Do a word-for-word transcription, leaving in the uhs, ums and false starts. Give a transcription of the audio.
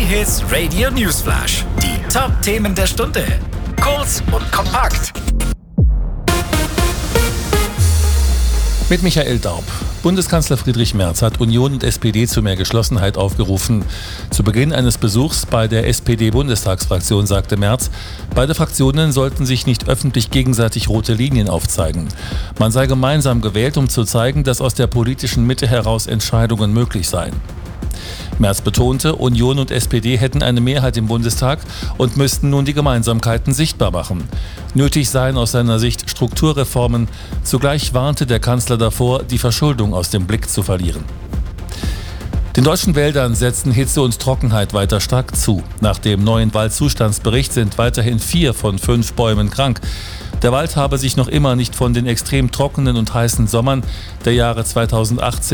Hits Radio Newsflash. Die Top-Themen der Stunde. Kurz und kompakt. Mit Michael Daub. Bundeskanzler Friedrich Merz hat Union und S P D zu mehr Geschlossenheit aufgerufen. Zu Beginn eines Besuchs bei der S P D-Bundestagsfraktion sagte Merz, beide Fraktionen sollten sich nicht öffentlich gegenseitig rote Linien aufzeigen. Man sei gemeinsam gewählt, um zu zeigen, dass aus der politischen Mitte heraus Entscheidungen möglich seien. Merz betonte, Union und S P D hätten eine Mehrheit im Bundestag und müssten nun die Gemeinsamkeiten sichtbar machen. Nötig seien aus seiner Sicht Strukturreformen. Zugleich warnte der Kanzler davor, die Verschuldung aus dem Blick zu verlieren. Den deutschen Wäldern setzen Hitze und Trockenheit weiter stark zu. Nach dem neuen Waldzustandsbericht sind weiterhin vier von fünf Bäumen krank. Der Wald habe sich noch immer nicht von den extrem trockenen und heißen Sommern der Jahre zweitausendachtzehn